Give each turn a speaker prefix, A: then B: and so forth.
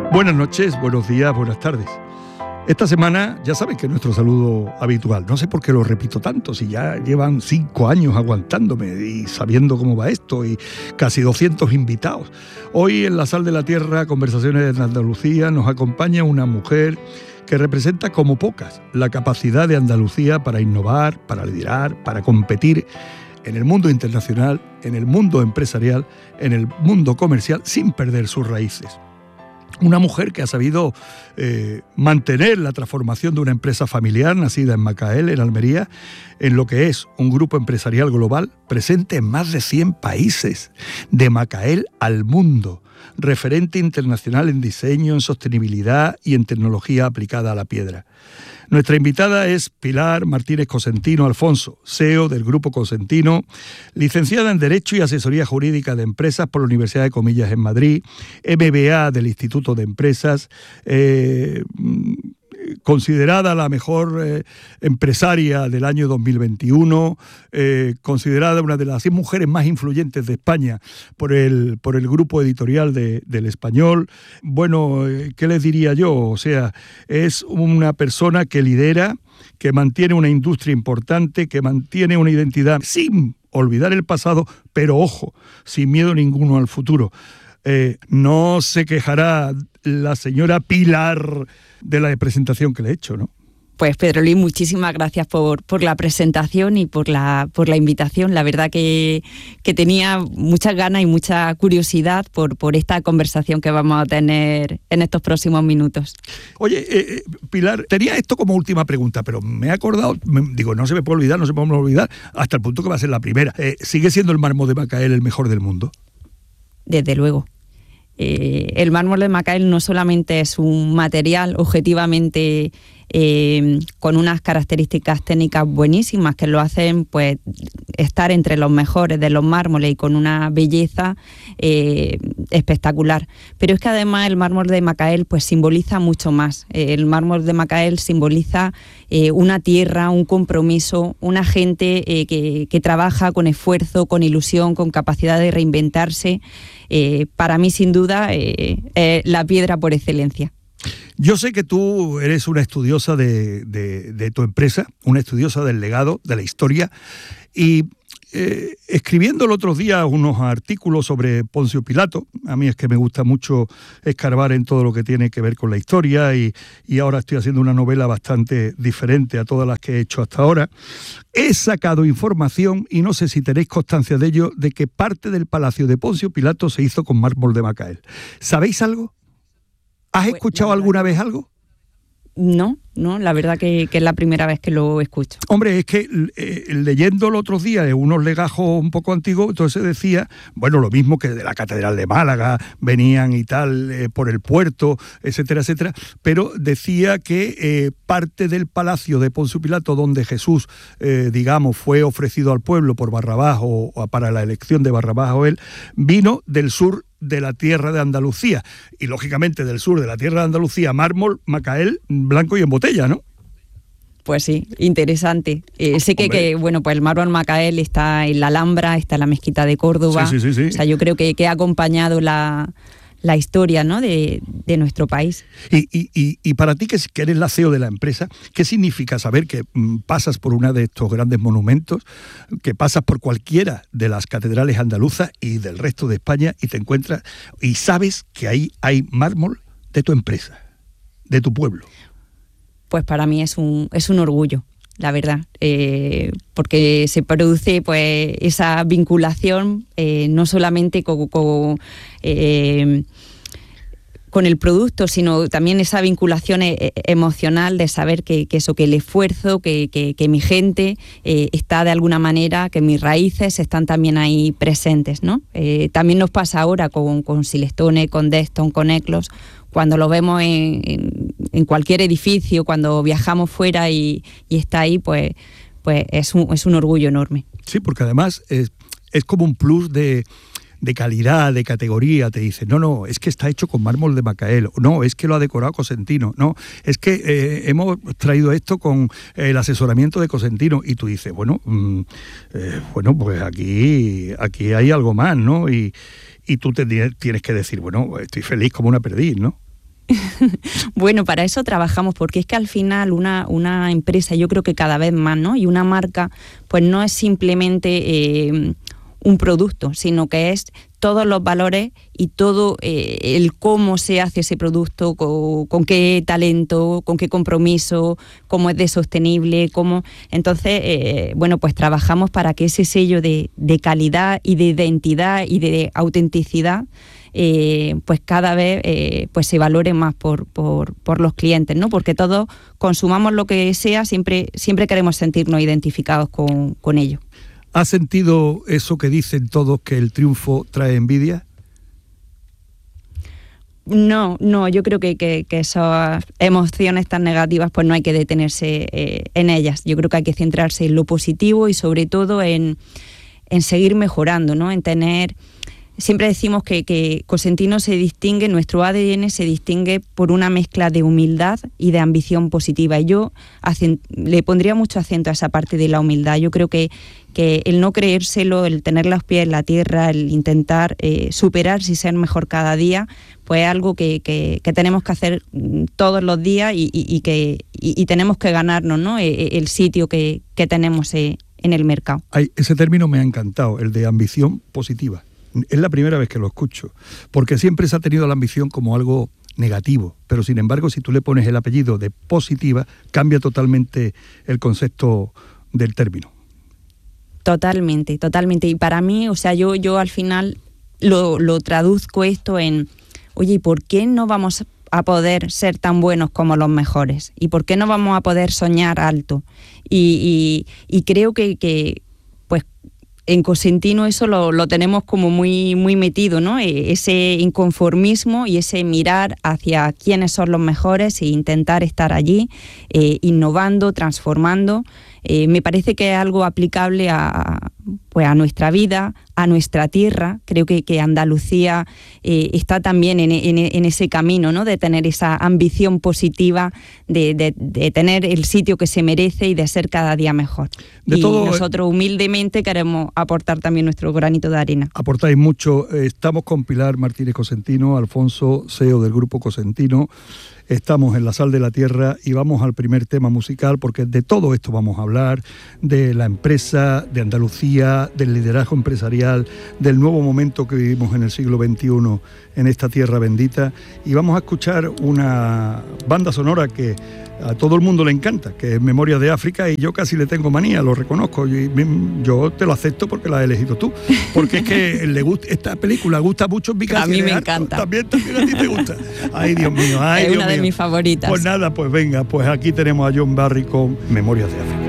A: Buenas noches, buenos días, buenas tardes. Esta semana ya saben que es nuestro saludo habitual. No sé por qué lo repito tanto, si ya llevan 5 años aguantándome y sabiendo cómo va esto y casi 200 invitados. Hoy en La Sal de la Tierra, Conversaciones en Andalucía, nos acompaña una mujer que representa como pocas la capacidad de Andalucía para innovar, para liderar, para competir en el mundo internacional, en el mundo empresarial, en el mundo comercial, sin perder sus raíces. Una mujer que ha sabido mantener la transformación de una empresa familiar nacida en Macael, en Almería, en lo que es un grupo empresarial global presente en más de 100 países, de Macael al mundo, referente internacional en diseño, en sostenibilidad y en tecnología aplicada a la piedra. Nuestra invitada es Pilar Martínez Cosentino Alfonso, CEO del Grupo Cosentino, licenciada en Derecho y Asesoría Jurídica de Empresas por la Universidad de Comillas en Madrid, MBA del Instituto de Empresas, considerada la mejor empresaria del año 2021, considerada una de las 100 mujeres más influyentes de España por el grupo editorial del Español. Bueno, ¿qué les diría yo? O sea, es una persona que lidera, que mantiene una industria importante, que mantiene una identidad sin olvidar el pasado, pero ojo, sin miedo ninguno al futuro. No se quejará la señora Pilar de la presentación que le he hecho, ¿no?
B: Pues Pedro Luis, muchísimas gracias por la presentación y por la invitación. La verdad que tenía muchas ganas y mucha curiosidad por esta conversación que vamos a tener en estos próximos minutos.
A: Oye, Pilar, tenía esto como última pregunta, pero me he acordado, digo, no se me puede olvidar, hasta el punto que va a ser la primera. ¿Sigue siendo el mármol de Macael el mejor del mundo?
B: Desde luego. El mármol de Macael no solamente es un material objetivamente con unas características técnicas buenísimas que lo hacen pues estar entre los mejores de los mármoles y con una belleza espectacular, pero es que además el mármol de Macael pues simboliza mucho más. El mármol de Macael simboliza una tierra, un compromiso, una gente que trabaja con esfuerzo, con ilusión, con capacidad de reinventarse. Para mí, sin duda, la piedra por excelencia.
A: Yo sé que tú eres una estudiosa de tu empresa, una estudiosa del legado, de la historia, y escribiendo el otro día unos artículos sobre Poncio Pilato, a mí es que me gusta mucho escarbar en todo lo que tiene que ver con la historia y ahora estoy haciendo una novela bastante diferente a todas las que he hecho hasta ahora. He sacado información, y no sé si tenéis constancia de ello, de que parte del palacio de Poncio Pilato se hizo con mármol de Macael. ¿Sabéis algo? ¿Has escuchado alguna vez algo?
B: No, la verdad que es la primera vez que lo escucho.
A: Hombre, es que leyendo los otros días unos legajos un poco antiguos, entonces decía, bueno, lo mismo que de la Catedral de Málaga, venían y tal, por el puerto, etcétera, etcétera, pero decía que parte del palacio de Poncio Pilato, donde Jesús, digamos, fue ofrecido al pueblo por Barrabás o para la elección de Barrabás o él, vino del sur de la tierra de Andalucía, y lógicamente del sur de la tierra de Andalucía, mármol, Macael, blanco y en botella, ¿no?
B: Pues sí, interesante. Sé que bueno, pues el mármol Macael está en la Alhambra, está en la Mezquita de Córdoba.
A: Sí.
B: O sea, yo creo que ha acompañado la historia, ¿no?, de nuestro país.
A: Y para ti, que eres la CEO de la empresa, ¿qué significa saber que pasas por uno de estos grandes monumentos, que pasas por cualquiera de las catedrales andaluzas y del resto de España y te encuentras y sabes que ahí hay mármol de tu empresa, de tu pueblo?
B: Pues para mí es un orgullo, la verdad, porque se produce pues esa vinculación no solamente con el producto, sino también esa vinculación emocional de saber que el esfuerzo, que mi gente está de alguna manera, que mis raíces están también ahí presentes, ¿no? También nos pasa ahora con Silestone, con Deston, con Eclos, cuando lo vemos en cualquier edificio, cuando viajamos fuera y está ahí, pues es un orgullo enorme.
A: Sí, porque además es como un plus de calidad, de categoría. Te dicen, no, es que está hecho con mármol de Macael, no, es que lo ha decorado Cosentino, no, es que hemos traído esto con el asesoramiento de Cosentino, y tú dices, bueno, pues aquí hay algo más, ¿no? Y tú tienes que decir, bueno, estoy feliz como una perdiz, ¿no?
B: Bueno, para eso trabajamos, porque es que al final una empresa, yo creo que cada vez más, ¿no? Y una marca, pues no es simplemente un producto, sino que es todos los valores y todo el cómo se hace ese producto, con qué talento, con qué compromiso, cómo es de sostenible, cómo... Entonces, bueno, pues trabajamos para que ese sello de calidad y de identidad y de autenticidad pues cada vez pues se valore más por los clientes, ¿no? Porque todos consumamos lo que sea, siempre queremos sentirnos identificados con ello.
A: ¿Has sentido eso que dicen todos, que el triunfo trae envidia?
B: No, yo creo que esas emociones tan negativas pues no hay que detenerse en ellas. Yo creo que hay que centrarse en lo positivo y sobre todo en seguir mejorando, ¿no? En tener... Siempre decimos que Cosentino se distingue, nuestro ADN se distingue por una mezcla de humildad y de ambición positiva. Y yo le pondría mucho acento a esa parte de la humildad. Yo creo que el no creérselo, el tener los pies en la tierra, el intentar superarse y ser mejor cada día, pues es algo que tenemos que hacer todos los días y tenemos que ganarnos, ¿no? El sitio que tenemos en el mercado.
A: Ese término me ha encantado, el de ambición positiva. Es la primera vez que lo escucho, porque siempre se ha tenido la ambición como algo negativo, pero sin embargo, si tú le pones el apellido de positiva, cambia totalmente el concepto del término.
B: Totalmente. Y para mí, o sea, yo al final lo traduzco esto en, oye, ¿y por qué no vamos a poder ser tan buenos como los mejores? ¿Y por qué no vamos a poder soñar alto? Y creo que pues en Cosentino eso lo tenemos como muy metido, ¿no? Ese inconformismo y ese mirar hacia quiénes son los mejores e intentar estar allí, innovando, transformando. Me parece que es algo aplicable a nuestra vida, a nuestra tierra. Creo que Andalucía está también en ese camino, ¿no? De tener esa ambición positiva, de tener el sitio que se merece y de ser cada día mejor. Nosotros humildemente queremos aportar también nuestro granito de arena.
A: Aportáis mucho. Estamos con Pilar Martínez Cosentino, Alfonso, CEO del Grupo Cosentino. Estamos en la Sal de la Tierra y vamos al primer tema musical, porque de todo esto vamos a hablar, de la empresa, de Andalucía, del liderazgo empresarial, del nuevo momento que vivimos en el siglo XXI en esta tierra bendita, y vamos a escuchar una banda sonora que a todo el mundo le encanta, que es Memorias de África, y yo casi le tengo manía, lo reconozco, y yo te lo acepto porque la has elegido tú, porque es que esta película gusta mucho en mi casa.
B: A mí me encanta.
A: También a ti te gusta. Ay, Dios mío, ay,
B: es
A: Dios
B: una
A: mío.
B: de mis favoritas.
A: Pues nada, pues venga, pues aquí tenemos a John Barry con Memorias de África.